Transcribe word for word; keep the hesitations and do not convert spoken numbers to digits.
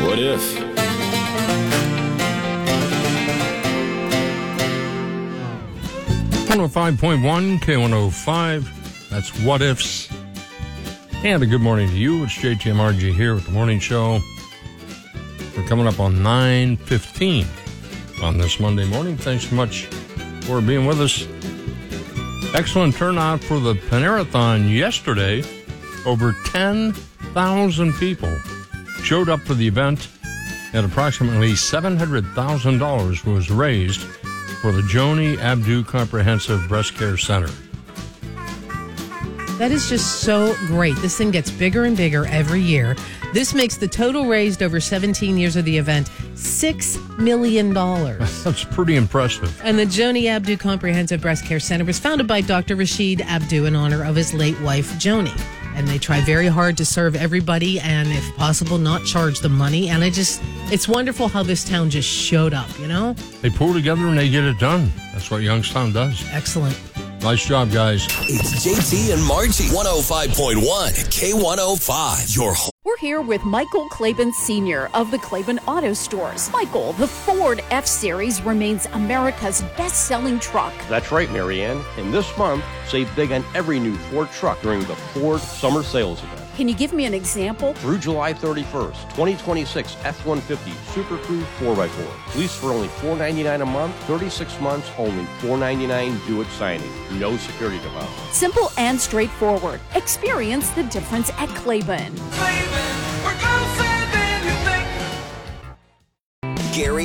What if? one oh five point one, K one oh five, that's What Ifs. And a good morning to you. It's J T M R G here with the morning show. We're coming up on nine fifteen on this Monday morning. Thanks so much for being with us. Excellent turnout for the Panerathon yesterday. Over ten thousand people showed up for the event, and approximately seven hundred thousand dollars was raised for the Joni Abdu Comprehensive Breast Care Center. That is just so great. This thing gets bigger and bigger every year. This makes the total raised over seventeen years of the event six million dollars. That's pretty impressive. And the Joni Abdu Comprehensive Breast Care Center was founded by Doctor Rashid Abdu in honor of his late wife, Joni. And they try very hard to serve everybody and, if possible, not charge them money. And I just, it's wonderful how this town just showed up, you know? They pull together and they get it done. That's what Youngstown does. Excellent. Nice job, guys. It's J T and Margie. one oh five point one, K one oh five. Your home. We're here with Michael Claiborne Senior of the Claiborne Auto Stores. Michael, the Ford F-Series remains America's best-selling truck. That's right, Marianne. And this month, save big on every new Ford truck during the Ford Summer Sales Event. Can you give me an example? Through July thirty-first, twenty twenty-six F one fifty Super Crew four by four. Lease for only four ninety-nine a month, thirty-six months, only four ninety-nine due at signing. No security deposit. Simple and straightforward. Experience the difference at Claiborne. Gary